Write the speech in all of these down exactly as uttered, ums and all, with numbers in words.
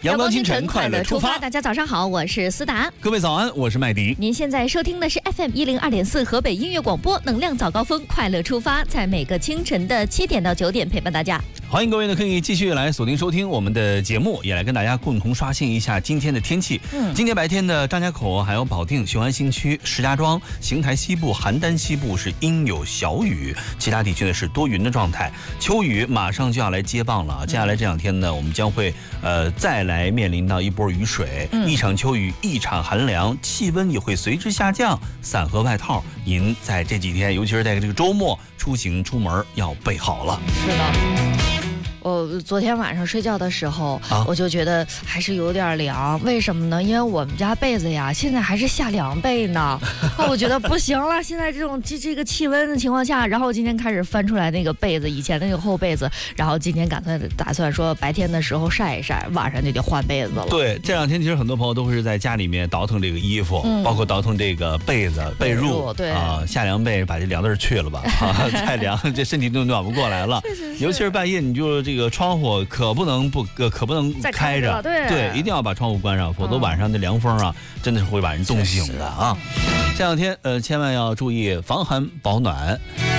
阳光清晨，快乐出发。 大家早上好，我是思达。 各位早安，我是麦迪。 您现在收听的是 F M 一零二点四河北音乐广播，能量早高峰，快乐出发，在每个清晨的七点到九点陪伴大家。 欢迎各位呢，可以继续来锁定收听我们的节目，也来跟大家共同刷新一下今天的天气。嗯，今天白天的张家口、还有保定、雄安新区、石家庄、邢台西部、邯郸西部是阴有小雨，其他地区呢是多云的状态。秋雨马上就要来接棒了，接下来这两天呢，我们将会呃再来面临到一波雨水，嗯、一场秋雨，一场寒凉，气温也会随之下降。伞和外套，您在这几天，尤其是在这个周末出行出门要备好了。 是的。我昨天晚上睡觉的时候、啊、我就觉得还是有点凉，为什么呢？因为我们家被子呀现在还是夏凉被呢啊，我觉得不行了，现在这种这这个气温的情况下，然后今天开始翻出来那个被子，以前那个厚被子，然后今天打算打算说白天的时候晒一晒，晚上就得换被子了。 对，这两天其实很多朋友都是在家里面倒腾这个衣服、嗯、包括倒腾这个被子被褥， 对啊，夏凉被把这凉的去了吧啊，太凉这身体都暖不过来了是是是， 尤其是半夜你就这个窗户可不能不可不能开着， 对对，一定要把窗户关上，否则晚上的凉风啊，嗯、真的是会把人冻醒的啊。这两天呃，千万要注意防寒保暖。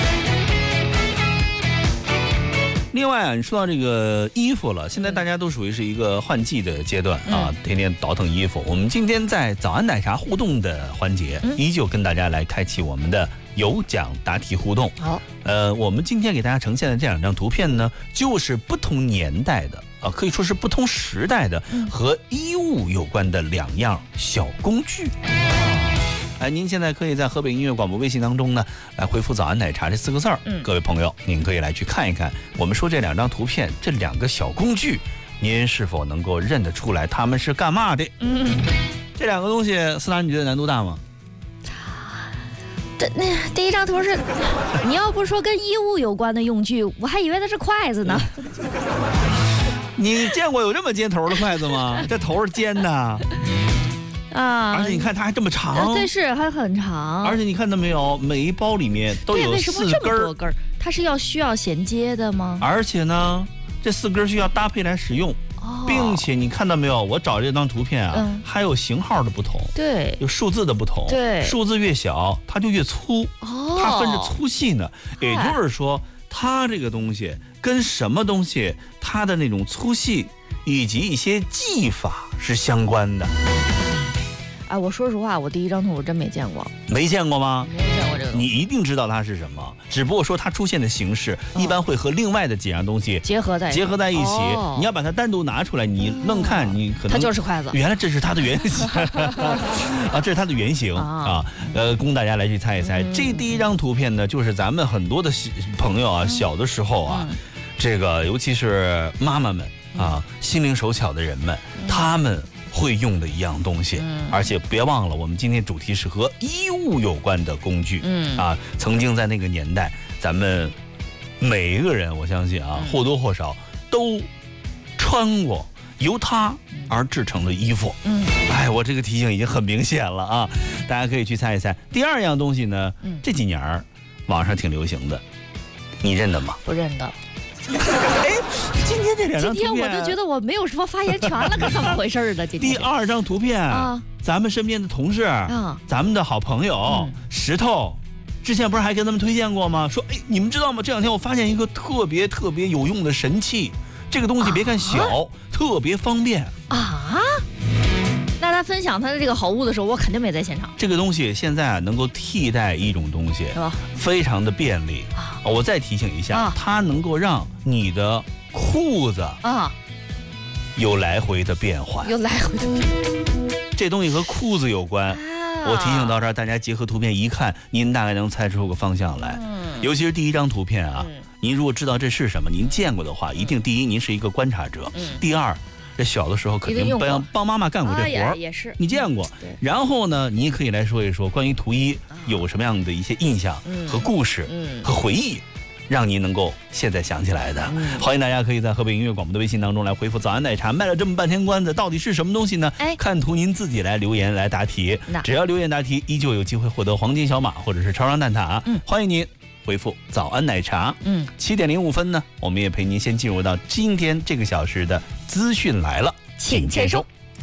另外啊，你说到这个衣服了，现在大家都属于是一个换季的阶段啊，嗯、天天倒腾衣服。我们今天在早安奶茶互动的环节，嗯、依旧跟大家来开启我们的有奖答题互动。 好， 呃，我们今天给大家呈现的这两张图片呢，就是不同年代的啊，可以说是不同时代的和衣物有关的两样小工具。哎，您现在可以在河北音乐广播微信当中呢，来回复早安奶茶这四个字儿。嗯，各位朋友，您可以来去看一看，我们说这两张图片，这两个小工具，您是否能够认得出来它们是干嘛的？嗯，这两个东西，思达你觉得难度大吗？ 这那第一张图是，你要不说跟衣物有关的用具，我还以为它是筷子呢。 你见过有这么尖头的筷子吗？这头是尖的。啊！而且你看它还这么长， 对，是还很长。 而且你看到没有，每一包里面都有四根儿。为什么这么多根儿？它是要需要衔接的吗？ 而且呢，这四根需要搭配来使用，哦、并且你看到没有，我找这张图片啊，嗯、还有型号的不同， 对， 有数字的不同， 对， 数字越小它就越粗，哦，它分着粗细呢。也就是说，它这个东西跟什么东西，它的那种粗细以及一些技法是相关的。 哎，我说实话，我第一张图我真没见过。 没见过吗？ 没见过这个。 你一定知道它是什么，只不过说它出现的形式、哦、一般会和另外的几样东西结合在结合在一起。哦、你要把它单独拿出来，你愣看，你可能它就是筷子。 原来这是它的原型啊，这是它的原型啊。呃，供大家来去猜一猜。嗯、这第一张图片呢，就是咱们很多的朋友啊，嗯、小的时候啊，嗯、这个尤其是妈妈们啊，嗯、心灵手巧的人们，嗯、他们会用的一样东西，嗯、而且别忘了，我们今天主题是和衣物有关的工具。嗯啊，曾经在那个年代，咱们每一个人，我相信啊，嗯、或多或少都穿过由它而制成的衣服。嗯，哎，我这个提醒已经很明显了啊，大家可以去猜一猜。第二样东西呢，嗯、这几年网上挺流行的，你认得吗？ 不认得。 哎，今天这两张图片， 今天我就觉得我没有什么发言权了，可怎么回事呢？今天第二张图片啊，咱们身边的同事啊，咱们的好朋友、嗯、石头，之前不是还跟他们推荐过吗？说，哎，你们知道吗？这两天我发现一个特别特别有用的神器，这个东西别看小，啊、特别方便啊。那他分享他的这个好物的时候，我肯定没在现场。 这个东西现在啊，能够替代一种东西，是吧？非常的便利啊！我再提醒一下，啊、它能够让你的裤子啊有来回的变换， 有来回的变换。 这东西和裤子有关。啊、我提醒到这儿，大家结合图片一看，您大概能猜出个方向来。嗯、尤其是第一张图片啊，嗯、您如果知道这是什么，您见过的话，一定第一您是一个观察者，嗯、第二。这小的时候肯定帮帮妈妈干过这活儿、啊， 也是你见过。然后呢，你可以来说一说关于图一有什么样的一些印象和故事和回忆，让您能够现在想起来的。嗯、欢迎大家可以在河北音乐广播的微信当中来回复早安奶茶，卖了这么半天关子，到底是什么东西呢？哎，看图您自己来留言来答题，只要留言答题，依旧有机会获得黄金小马或者是超商蛋挞。嗯，欢迎您回复早安奶茶。 嗯， 七点零五分呢，我们也陪您先进入到今天这个小时的资讯来了， 请签收。